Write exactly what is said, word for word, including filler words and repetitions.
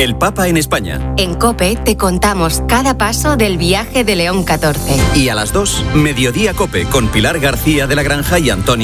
el Papa en España. En COPE te contamos cada paso del viaje de León catorce. Y a las dos, Mediodía COPE, con Pilar García de la Granja y Antonio